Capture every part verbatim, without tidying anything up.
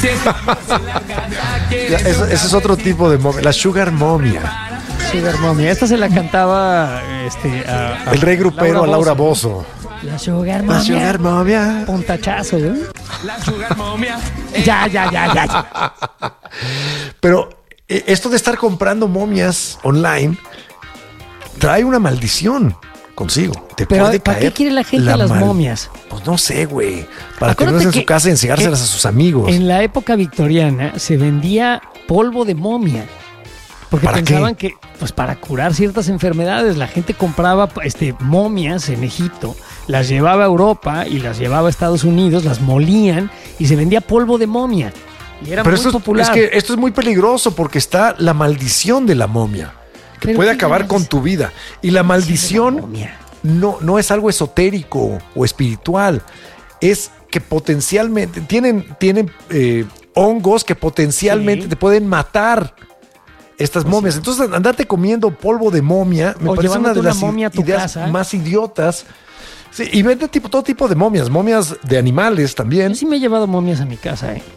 Ya, eso, eso es otro tipo de momia. La Sugar Momia. Sugar Momia. Esta se la cantaba este, a, a el rey grupero a Laura Bozzo. La Sugar Momia. La Sugar Momia. Puntachazo, ¿eh? La Sugar Momia. Ya, ya, ya, ya. Pero eh, esto de estar comprando momias online trae una maldición consigo. Te Pero puede ¿para caer qué quiere la gente la las mal... momias? Pues no sé, güey. Para Acuérdate tenerlas en que, su casa y enseñárselas a sus amigos. En la época victoriana se vendía polvo de momia. Porque ¿Para pensaban qué? que, pues para curar ciertas enfermedades, la gente compraba este, momias en Egipto, las llevaba a Europa y las llevaba a Estados Unidos, las molían y se vendía polvo de momia. Y era Pero muy esto popular. es que esto es muy peligroso porque está la maldición de la momia, que Pero puede ¿qué acabar es? con tu vida. Y la maldición Sí, la momia. no, no es algo esotérico o espiritual. Es que potencialmente tienen, tienen eh, hongos que potencialmente Sí. te pueden matar. Estas Pues momias. sí. Entonces, andarte comiendo polvo de momia me O parece una llevándote de las una momia a tu ideas casa. más idiotas. Sí, y vende tipo, todo tipo de momias, momias de animales también. Yo sí me he llevado momias a mi casa, ¿eh?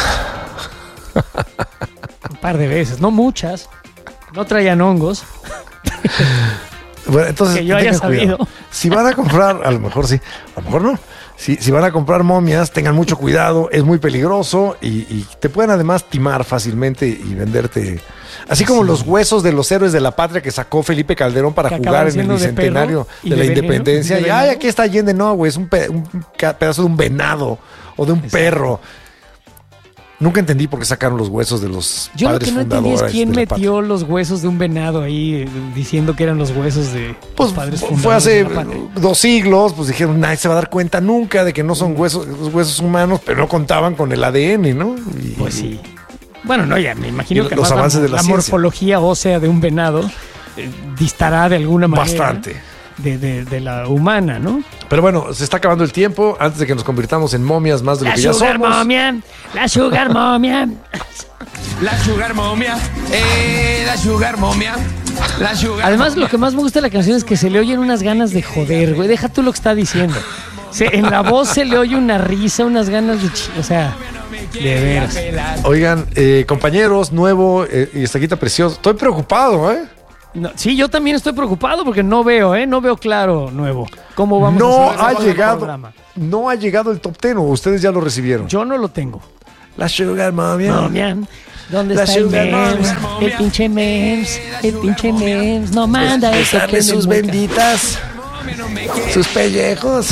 Un par de veces, no muchas. No traían hongos. Bueno, entonces, Que yo haya tengan sabido. cuidado. Si van a comprar, a lo mejor sí, a lo mejor no. Si, si van a comprar momias, tengan mucho cuidado, es muy peligroso y, y te pueden además timar fácilmente y venderte. Así como Sí. los huesos de los héroes de la patria que sacó Felipe Calderón para Que jugar acaban en el siendo de bicentenario perro y de, de la veneno, independencia. de Y ay, veneno. aquí está Allende. No, güey, es un, pe- un ca- pedazo de un venado o de un Exacto. perro. Nunca entendí por qué sacaron los huesos de los Yo lo padres que no entendí es fundadores quién de la patria. metió los huesos de un venado ahí eh, diciendo que eran los huesos de Pues los padres fue fundadores hace de la patria. dos siglos, pues dijeron, nadie se va a dar cuenta nunca de que no son huesos, los huesos humanos, pero no contaban con el A D N, ¿no? Y- Pues sí. Bueno, no, ya me imagino Y que los además avances la, de la la ciencia. morfología ósea de un venado eh, distará de alguna manera Bastante. de, de, de la humana, ¿no? Pero bueno, se está acabando el tiempo antes de que nos convirtamos en momias más de lo La que ya sugar somos. momia, la sugar momia. La Sugar Momia, eh, la Sugar Momia, la Sugar Además, lo que más me gusta de la canción es que se le oyen unas ganas de joder, güey. Deja tú lo que está diciendo. Se- en la voz se le oye una risa, unas ganas de... ch- O sea, de veras. Oigan, eh, compañeros, nuevo eh, y estaquita precioso. Estoy preocupado, ¿eh? No, sí, yo también estoy preocupado porque no veo, ¿eh? No veo claro, nuevo. ¿Cómo vamos No a hacer ha el llegado, programa? no ha llegado el top ten, o ustedes ya lo recibieron. Yo no lo tengo. La Sugar Momia. Momia, ¿dónde La está el sugar Mems? momia. El pinche Mems, el pinche Mems. No manda eso. Besarle que sus me mueca. benditas, sus pellejos.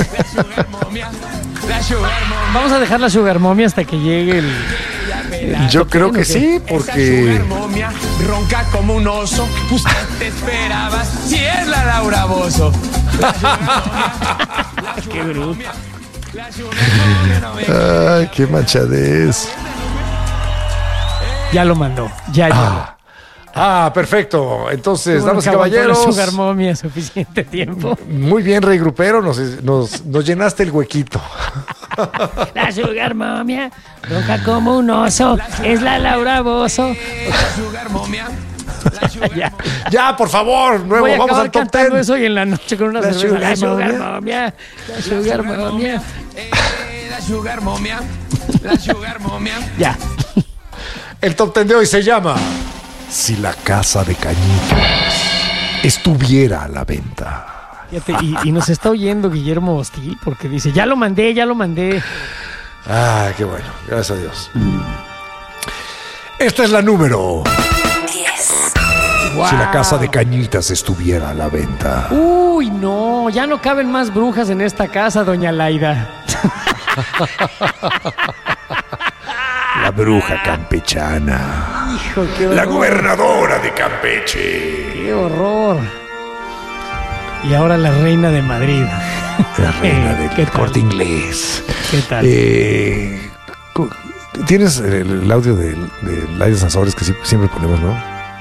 La Sugar Momia. Vamos a dejar la Sugar Momia hasta que llegue el... Yo creo que sí, Esa porque... Sugar Momia ronca como un oso. Usted te esperabas si es la Laura Bozzo. La Sugar Momia, la Sugar Qué bruto. Momia, la Sugar Momia no me Ay, qué manchadez. Ya lo mandó. Ya, ya. Ah, ah, perfecto. Entonces, Bueno, damas y que aguantó la caballeros, Sugar Momia suficiente tiempo. muy bien, Rey Grupero, nos, nos, nos llenaste el huequito. La Sugar Momia ronca como un oso. Es la Laura Bozzo. La Sugar Momia, la Sugar Ya. Ya, por favor, nuevo, Voy a vamos acabar al top cantando ten. eso y en la noche con una La cerveza. La Sugar Sugar Momia. Momia. La Sugar Momia. eh, la Sugar Momia, la Sugar Momia. Ya. El top ten de hoy se llama Si la casa de Cañitas estuviera a la venta. Fíjate, y, y nos está oyendo Guillermo Hostil porque dice, ya lo mandé, ya lo mandé. Ah, qué bueno, gracias a Dios. Esta es la número. Wow. Si la casa de Cañitas estuviera a la venta. Uy, no, ya no caben más brujas en esta casa, doña Laida. La bruja campechana. Hijo, qué horror. La gobernadora de Campeche. Qué horror. Y ahora la reina de Madrid. La reina Eh, del ¿qué tal? Corte Inglés. ¿Qué tal? Eh, cu- Tienes el, el audio de, de Laida Sansores que sí- siempre ponemos, ¿no?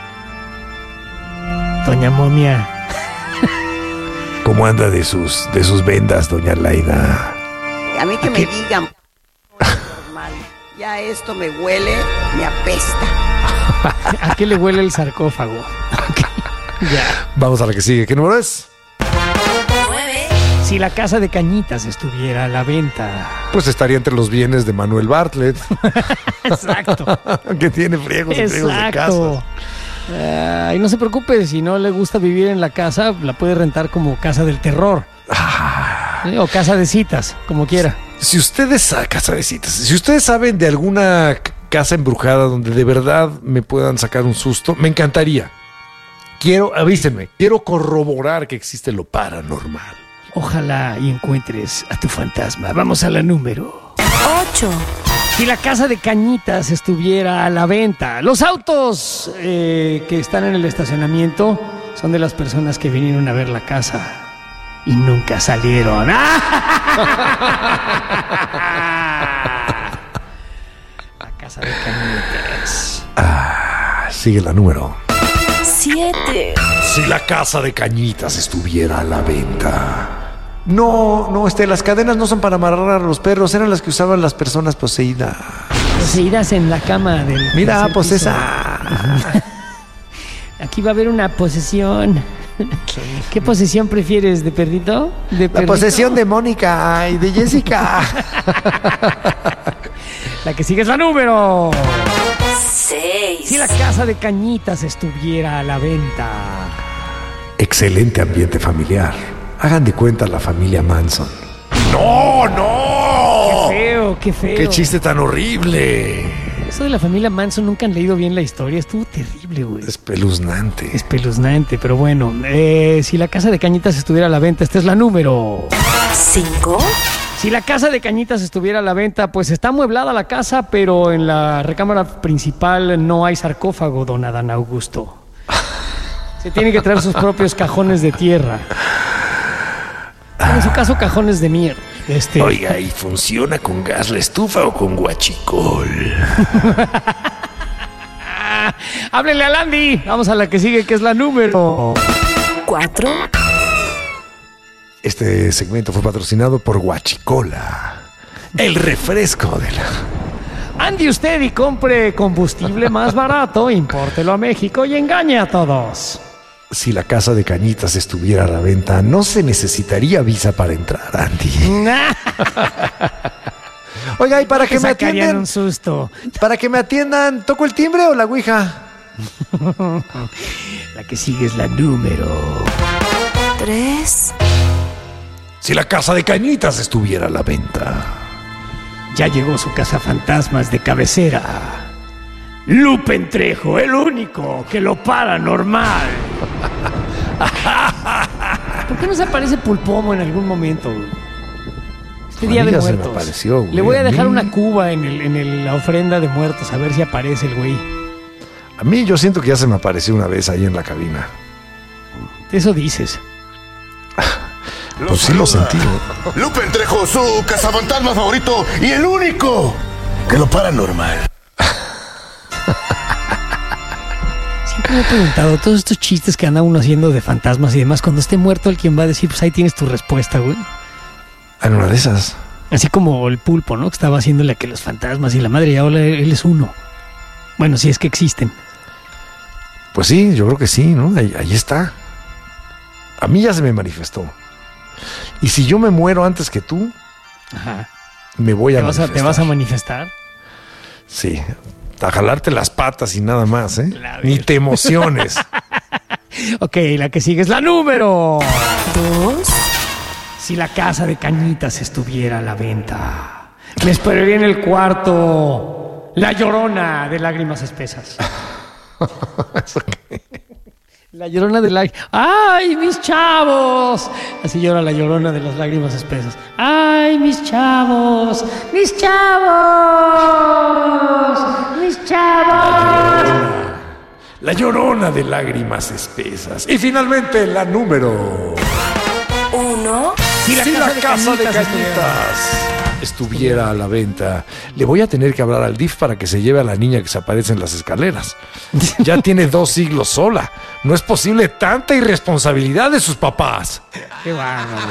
Doña Momia. ¿Cómo anda de sus, de sus vendas, doña Laida? A mí que me digan normal. Ya esto me huele, me apesta. ¿A qué le huele el sarcófago? Ya. Vamos a la que sigue. ¿Qué número es? Si la casa de Cañitas estuviera a la venta. Pues estaría entre los bienes de Manuel Bartlett. Exacto. Que tiene friegos y friegos de Exacto. casa. Uh, y no se preocupe, si no le gusta vivir en la casa, la puede rentar como casa del terror. Ah. ¿Sí? O casa de citas, como quiera. Si ustedes, ah, casa de citas, si ustedes saben de alguna c- casa embrujada donde de verdad me puedan sacar un susto, me encantaría. Quiero, avísenme, quiero corroborar que existe lo paranormal. Ojalá y encuentres a tu fantasma. Vamos a la número ocho. Si la casa de Cañitas estuviera a la venta. Los autos eh, que están en el estacionamiento son de las personas que vinieron a ver la casa y nunca salieron. La casa de Cañitas. Ah, sigue la número. siete. Si la casa de Cañitas estuviera a la venta. No, no, este, las cadenas no son para amarrar a los perros, eran las que usaban las personas poseídas. Poseídas en la cama del. Mira, tercer pues piso. esa. Aquí va a haber una posesión. ¿Qué posesión prefieres, de perrito? ¿De La perrito? posesión de Mónica y de Jessica. La que sigue es la número. seis. Si la casa de Cañitas estuviera a la venta. Excelente ambiente familiar. Hagan de cuenta la familia Manson. ¡No, no! Qué feo, qué feo. ¡Qué chiste tan horrible! Eso de la familia Manson nunca han leído bien la historia. Estuvo terrible, güey. Espeluznante. Espeluznante, pero bueno. Eh, si la casa de Cañitas estuviera a la venta, esta es la número. cinco. Si la casa de Cañitas estuviera a la venta, pues está amueblada la casa, pero en la recámara principal no hay sarcófago, don Adán Augusto. Se tiene que traer sus propios cajones de tierra. En su caso, cajones de mierda. Este... Oiga, ¿y funciona con gas la estufa o con guachicol? Háblenle a Landy. Vamos a la que sigue, que es la número. cuatro. Este segmento fue patrocinado por Guachicola, el refresco de la... Ande usted y compre combustible más barato, impórtelo a México y engañe a todos. Si la casa de Cañitas estuviera a la venta, no se necesitaría visa para entrar, Andy. Oiga, y para que Te me sacarían atiendan, un susto. para que me atiendan, ¿toco el timbre o la ouija? La que sigue es la número. tres. Si la casa de Cañitas estuviera a la venta. Ya llegó su cazafantasmas de cabecera. Lupe Trejo, el único que lo paranormal. ¿Por qué no se aparece Pulpomo en algún momento? Este A día mí de ya se me muertos. apareció, güey, Le voy a a dejar mí. una cuba en, el, en el- la ofrenda de muertos, a ver si aparece el güey. A mí yo siento que ya se me apareció una vez ahí en la cabina. Eso dices. Pues sí lo sentí, ¿no? Lupe Trejo, su cazafantasma favorito y el único que lo paranormal. Siempre me he preguntado, todos estos chistes que anda uno haciendo de fantasmas y demás, cuando esté muerto, el quien va a decir, pues ahí tienes tu respuesta, güey. En una de esas. Así como el Pulpo, ¿no? Que estaba haciéndole a que los fantasmas y la madre, y ahora él es uno. Bueno, si es que existen. Pues sí, yo creo que sí, ¿no? Ahí, ahí está. A mí ya se me manifestó. Y si yo me muero antes que tú, Ajá. me voy a ¿Te vas a, manifestar. ¿Te vas a manifestar? Sí, a jalarte las patas y nada más, ¿eh? La Ni ver- te emociones. Ok, la que sigue es la número. dos. Si la casa de Cañitas estuviera a la venta, me esperaría en el cuarto la Llorona de lágrimas espesas. La Llorona de lágrimas. ¡Ay, mis chavos! Así llora la Llorona de las lágrimas espesas. ¡Ay, mis chavos! ¡Mis chavos! ¡Mis chavos! La Llorona de lágrimas espesas. Y finalmente la número. uno. Si la Si casa la de casa de Cañitas Cañitas estuviera a la venta, le voy a tener que hablar al D I F para que se lleve a la niña que se aparece en las escaleras. Ya tiene dos siglos sola. No es posible tanta irresponsabilidad de sus papás. ¡Qué bárbaro!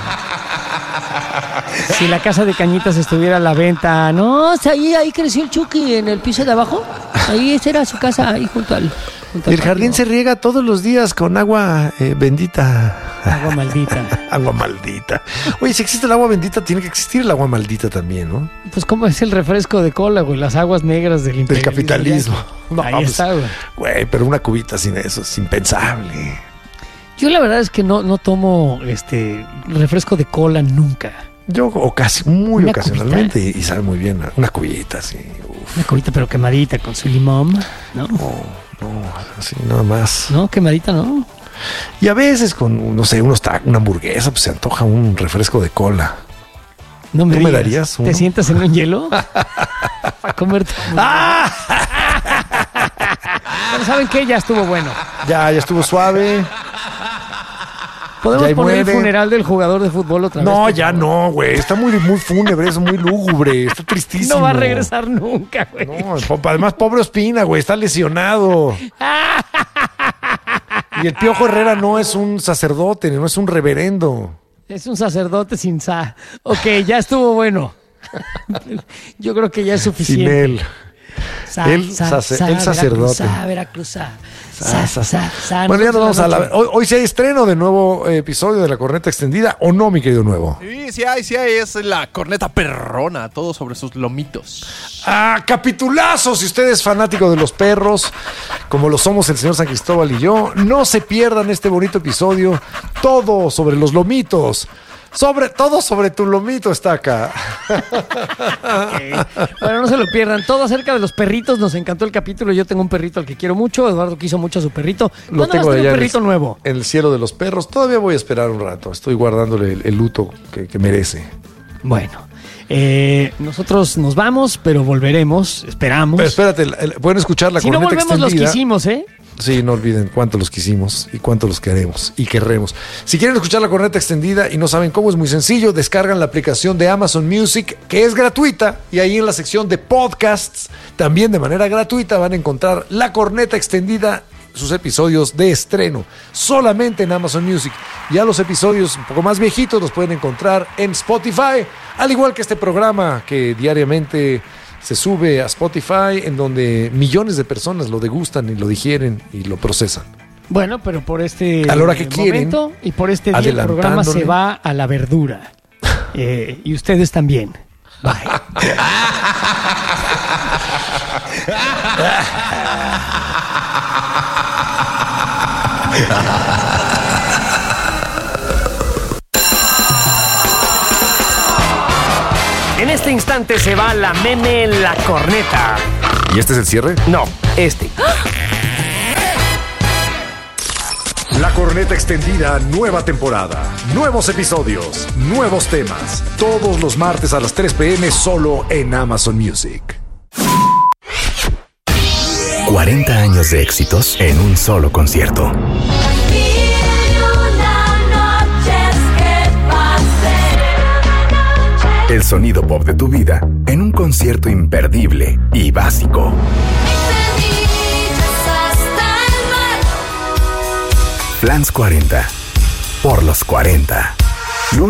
Si la casa de Cañitas estuviera a la venta, no, ahí, ahí creció el Chucky en el piso de abajo. Ahí esa era su casa, ahí junto al. junto al El jardín patio. se riega todos los días con agua eh, bendita. Agua maldita. Agua maldita. Oye, si existe el agua bendita, tiene que existir el agua maldita también, ¿no? Pues como es el refresco de cola, güey, las aguas negras del Del imperialismo. capitalismo. No, Ahí pues, está, güey. güey, pero una cubita sin eso es impensable. Yo la verdad es que no, no tomo este refresco de cola nunca. Yo o casi muy Una ocasionalmente y, y sabe muy bien. Una cubita, sí. Uf, Una cubita pero quemadita con su limón, ¿no? no, no, así nada más. No, quemadita, ¿no? Y a veces con, no sé, unos ta- una hamburguesa, pues se antoja un refresco de cola. No me ¿Tú me digas. darías uno? ¿Te sientas en un hielo? Para comerte. ¡Ah! Pero ¿saben qué? Ya estuvo bueno. Ya, ya estuvo suave. ¿Podemos Ya ahí poner muere. el funeral del jugador de fútbol otra vez? No, por ya favor? no, güey. Está muy, muy fúnebre, es muy lúgubre. Está tristísimo. No va a regresar nunca, güey. No, po- además, pobre Ospina, güey, está lesionado. Y el Piojo Herrera no es un sacerdote, no es un reverendo. Es un sacerdote sin sa. Ok, ya estuvo bueno. Yo creo que ya es Sin suficiente. él. Sa, el sa, sace- sa, el sacerdote. Veracruzá, Veracruzá. Sa, Sa, sa, sa, sa. Bueno, ya nos vamos a Nosotros la. Hoy, hoy sí hay estreno de nuevo eh, episodio de La Corneta Extendida, ¿o no, mi querido Nuevo? Sí, sí hay, sí hay. Es la corneta perrona, todo sobre sus lomitos. ¡Ah, capitulazo! Si usted es fanático de los perros, como lo somos el señor San Cristóbal y yo, no se pierdan este bonito episodio. Todo sobre los lomitos. Sobre todo sobre tu lomito está acá. Ok. Bueno, no se lo pierdan. Todo acerca de los perritos. Nos encantó el capítulo. Yo tengo un perrito al que quiero mucho. Eduardo quiso mucho a su perrito. Lo ¿Cuándo vas a tengo tener allá un en perrito el, nuevo? en el cielo de los perros. Todavía voy a esperar un rato. Estoy guardándole el, el luto que, que merece. Bueno, eh, nosotros nos vamos, pero volveremos. Esperamos. Pero espérate, el- el- pueden escuchar la si no corneta volvemos, los extendida. quisimos, ¿eh? Sí, no olviden cuánto los quisimos y cuánto los queremos y querremos. Si quieren escuchar la corneta extendida y no saben cómo, es muy sencillo. Descargan la aplicación de Amazon Music, que es gratuita, y ahí en la sección de podcasts, también de manera gratuita, van a encontrar la corneta extendida, sus episodios de estreno, solamente en Amazon Music. Ya los episodios un poco más viejitos los pueden encontrar en Spotify, al igual que este programa que diariamente se sube a Spotify, en donde millones de personas lo degustan y lo digieren y lo procesan. Bueno, pero por este A la hora que quieren, momento y por este día el programa adelantándole. se va a la verdura. Eh, y ustedes también. Bye. En este instante se va la meme en la corneta. ¿Y este es el cierre? No, este. La corneta extendida, nueva temporada, nuevos episodios, nuevos temas, todos los martes a las tres p.m. solo en Amazon Music. cuarenta años de éxitos en un solo concierto. El sonido pop de tu vida en un concierto imperdible y básico. Flans cuarenta, por los cuarenta.